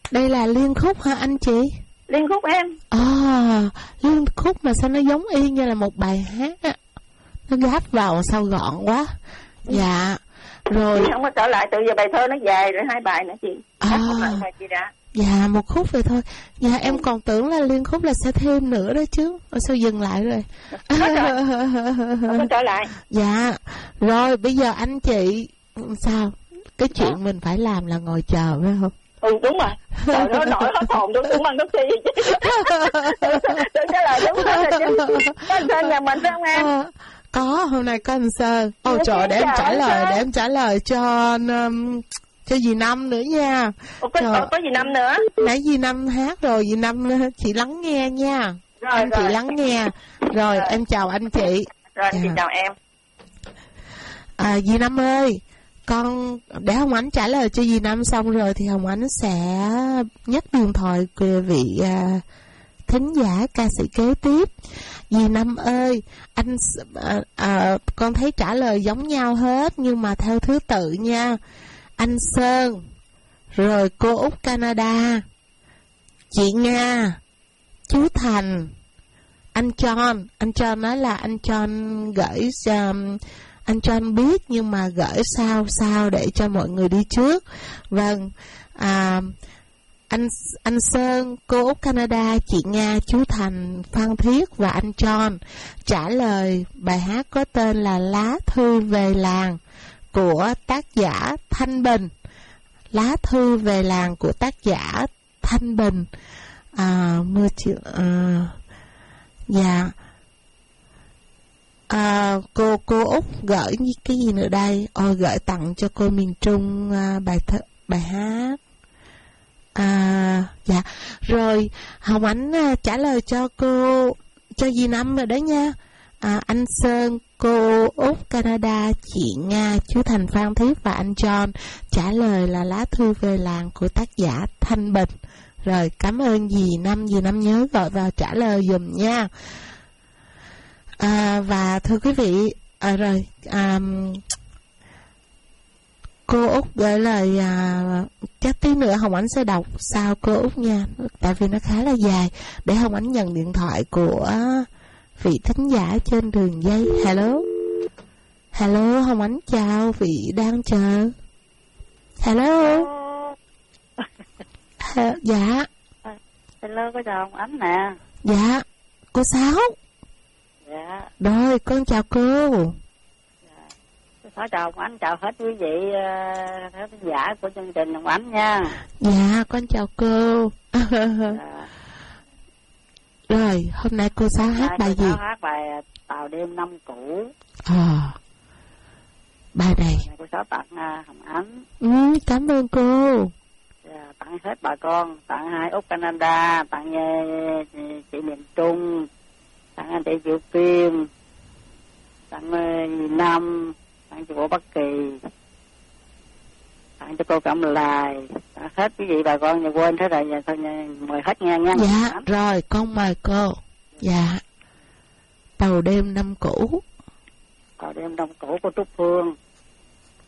Đây là liên khúc hả anh chị? Liên khúc em. Liên khúc mà sao nó giống y như là một bài hát á. Nó gáp vào sao gọn quá. Dạ. Rồi. Chị không có trở lại, từ giờ bài thơ nó dài rồi, 2 bài nữa chị. Một lần thôi chị đã. Dạ, một khúc vậy thôi. Dạ, em còn tưởng là liên khúc là sẽ thêm nữa đó chứ. Sao dừng lại rồi? Không có trở lại. Dạ. Rồi, bây giờ anh chị sao? Cái chuyện mình phải làm là ngồi chờ phải không? Đúng rồi. Trời ơi, nổi hết hồn, tôi cũng ăn nước chi chứ. Tôi trả lời đúng hết rồi chứ. Có anh Sơn nhà mình phải không em? Có, hôm nay có anh Sơn. Trời, để em trả lời cho dì Năm nữa nha. Có dì Năm nữa. Nãy dì Năm hát rồi, dì Năm chị lắng nghe nha. Rồi, chị lắng nghe. Rồi, em chào anh chị. Rồi, anh chị chào em. Dì Năm ơi, con để Hồng Ánh trả lời cho dì Năm xong rồi thì Hồng Ánh sẽ nhấc điện thoại về vị thính giả ca sĩ kế tiếp. Dì Năm ơi, con thấy trả lời giống nhau hết nhưng mà theo thứ tự nha. Anh Sơn, rồi cô Út Canada, chị Nga, chú Thành, anh John nói là anh John gửi anh John biết nhưng mà gửi sao để cho mọi người đi trước. Vâng, anh Sơn, cô Út Canada, chị Nga, chú Thành, Phan Thiết và anh John trả lời bài hát có tên là Lá Thư Về Làng của tác giả Thanh Bình. Lá Thư Về Làng của tác giả Thanh Bình. Dạ. Cô Út gửi cái gì nữa đây? Gửi tặng cho cô miền Trung bài hát. Dạ. Rồi Hồng Ánh trả lời cho dì Năm rồi đó nha. Anh Sơn, cô Út Canada, chị Nga, chú Thành, Phan Thiết và anh John trả lời là Lá Thư Về Làng của tác giả Thanh Bình. Rồi, cảm ơn dì Năm nhớ gọi vào trả lời dùm nha. Và thưa quý vị, cô Út gửi lời, chắc tí nữa Hồng Ánh sẽ đọc sau cô Út nha, tại vì nó khá là dài. Để Hồng Ánh nhận điện thoại của vị thính giả trên đường dây. Hello, Hồng Ánh chào vị đang chờ. Hello. Dạ. Hello, có chào Hồng Ánh nè. Dạ, cô Sáu. Dạ. Rồi, con chào cô. Dạ. Chào Hồng Ánh, chào hết quý vị khán giả của chương trình Hồng Ánh nha. Dạ, con chào cô. Dạ. Rồi, hôm nay cô Sáu hát bài gì? Cô hát bài Tàu Đêm Năm Cũ. Bài này cô Sáu tặng Hồng Ánh. Cảm ơn cô. Dạ, tặng hết bà con, tặng hai Úc Canada, tặng chị miền Trung, tặng anh chị Diệu Kim, tặng Năm, tặng cho cô Bắc Kỳ, tặng cho cô Cẩm Lài, tặng hết quý vị bà con, nhà quên hết rồi, thôi mời hết nghe nha. Dạ, rồi con mời cô. Dạ. Tàu Đêm Năm Cũ. Tàu Đêm Năm Cũ của Trúc Phương.